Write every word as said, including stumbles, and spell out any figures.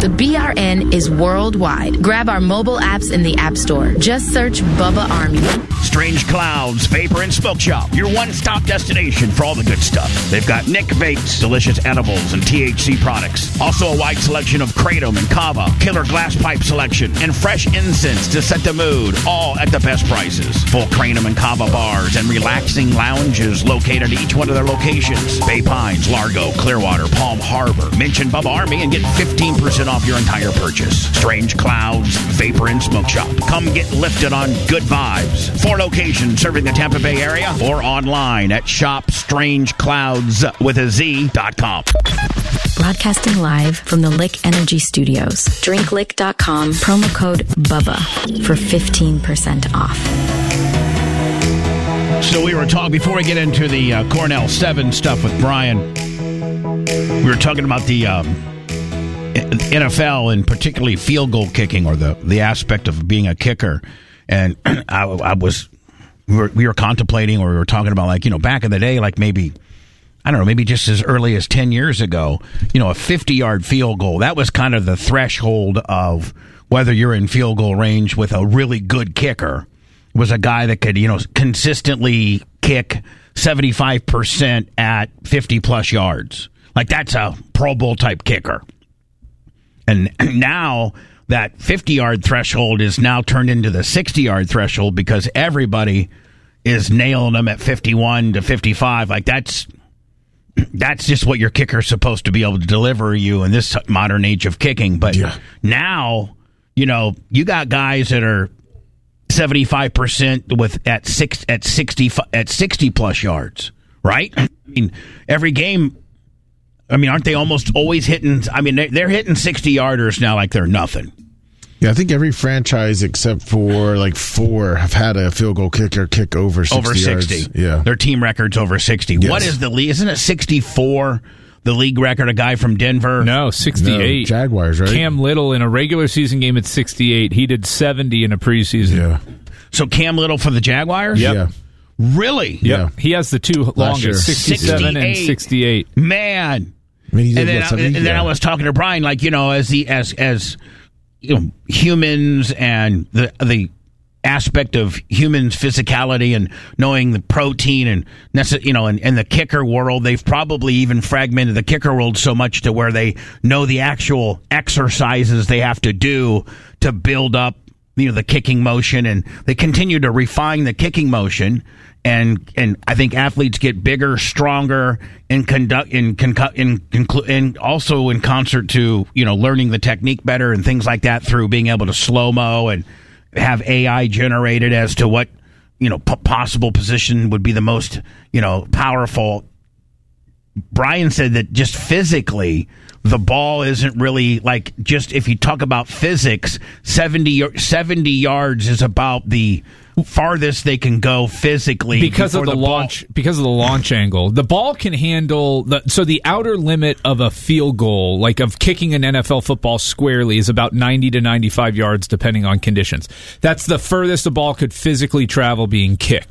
B R N is worldwide. Grab our mobile apps in the App Store. Just search Bubba Army. Strange Clouds Vapor and Smoke Shop, your one-stop destination for all the good stuff. They've got Nick Vapes, delicious edibles and T H C products. Also a wide selection of Kratom and Kava, killer glass pipe selection, and fresh incense to set the mood, all at the best prices. Full Kratom and Kava bars and relaxing lounges located at each one of their locations. Bay Pines, Largo, Clearwater, Palm Harbor. Mention Bubba Army and get fifteen percent off your entire purchase. Strange Clouds Vapor and Smoke Shop. Come get lifted on good vibes. Four locations serving the Tampa Bay area or online at shop strange clouds with a Z dot com. Broadcasting live from the Lick Energy Studios. drink lick dot com, promo code BUBBA for fifteen percent off. So we were talking, before we get into the uh, Cornell seven stuff with Brian, we were talking about the um, N F L and particularly field goal kicking, or the, the aspect of being a kicker. And I, I was, we were, we were contemplating, or we were talking about, like, you know, back in the day, like maybe, I don't know, maybe just as early as ten years ago, you know, a fifty-yard field goal, that was kind of the threshold of whether you're in field goal range with a really good kicker. Was a guy that could, you know, consistently kick seventy-five percent at fifty-plus yards. Like, that's a Pro Bowl type kicker. And now that fifty-yard threshold is now turned into the sixty-yard threshold because everybody is nailing them at fifty-one to fifty-five. Like, that's that's just what your kicker's supposed to be able to deliver you in this modern age of kicking. But yeah. Now, you know, you got guys that are seventy-five percent with at six at sixty at sixty plus yards, right? I mean, every game. I mean, aren't they almost always hitting? I mean, they're hitting sixty yarders now like they're nothing. Yeah, I think every franchise except for like four have had a field goal kicker kick over sixty over sixty. Yards. Yeah, their team record's over sixty. Yes. What is the league? Isn't it sixty-four? The league record, a guy from Denver? No, sixty-eight. No, Jaguars, right? Cam Little in a regular season game at sixty-eight. He did seventy in a preseason. Yeah. So Cam Little for the Jaguars? Yep. Yeah. Really? Yep. Yeah. He has the two longest, sixty-seven and sixty-eight. Man. I mean, and then, I, and then yeah. I was talking to Brian, like, you know, as the as as you know, humans and the the aspect of humans' physicality and knowing the protein and, you know, and, and the kicker world, they've probably even fragmented the kicker world so much to where they know the actual exercises they have to do to build up, you know, the kicking motion, and they continue to refine the kicking motion. And and I think athletes get bigger, stronger, and conduct in concu- in conclu- and also in concert to, you know, learning the technique better and things like that through being able to slow mo and have A I generated as to what, you know, p- possible position would be the most, you know, powerful. Brian said that just physically, the ball isn't really like, just if you talk about physics, seventy, seventy yards is about the farthest they can go physically because of the, the launch ball. Because of the launch angle. The ball can handle the, so the outer limit of a field goal, like of kicking an N F L football squarely, is about ninety to ninety-five yards depending on conditions. That's the furthest the ball could physically travel being kicked.